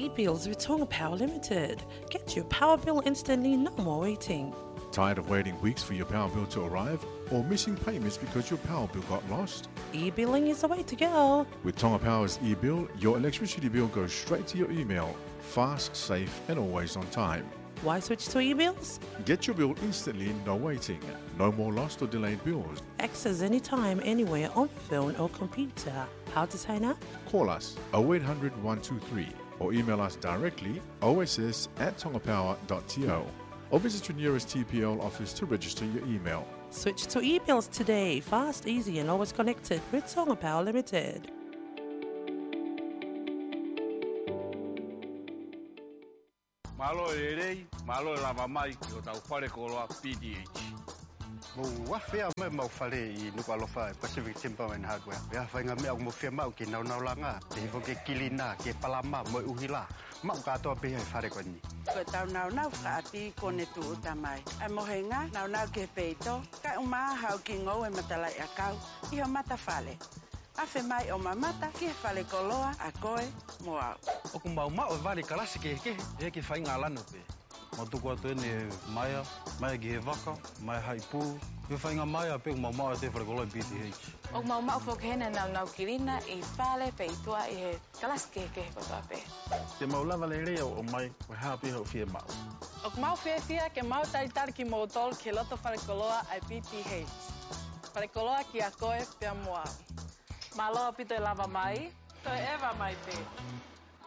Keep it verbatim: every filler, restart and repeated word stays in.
e-bills with Tonga Power Limited. Get your power bill instantly, no more waiting. Tired of waiting weeks for your power bill to arrive or missing payments because your power bill got lost? E-billing is the way to go. With Tonga Power's e-bill, your electricity bill goes straight to your email, fast, safe and always on time. Why switch to e-bills? Get your bill instantly, no waiting. No more lost or delayed bills. Access anytime, anywhere on phone or computer. How to sign up? Call us oh eight hundred, one two three or email us directly o s s at tongapower dot to or visit your nearest T P L office to register your email. Switch to e-bills today. Fast, easy and always connected with Tonga Power Limited. Malo e rei, malo e lava mai ki o tau whare koloa P D H. Mo wa fea me mau whare I nuku alofa Pacific Timber and Hardware. Ia whainga mea mo fea mau ki nau nau langa. Te hifo ke kilina, ke palama, mo uhila. Mau katoa pe hai whare koni. Ko tau nau nau ka api kone tu utamai. Ai mohenga nau nau ke peito. Kai uma hau ki ngau e matalai akau. Iho mata whale. Afe mai o mamata ki whale koloa a koe mo au. O ku mau mau e wale karasi ke ke e ke whainga lano pe. Mo tuku atu ene maia, maia ki he waka, maia hai pū. He whainga maia pe ku mau mau e te whare koloa P D H. O mau mau whokehena nau nau kirina I whale pe itua I he karasi ke ke kotoa pe. Te mau lava le rea o mai, o hapi hau fia mau. O ku mau fia fia ke mau taritari ki mau tol ke loto whare koloa ai P P H. Whare koloa ki a koe pia moa. Malo pito e lava mai, to e ewa mai pe.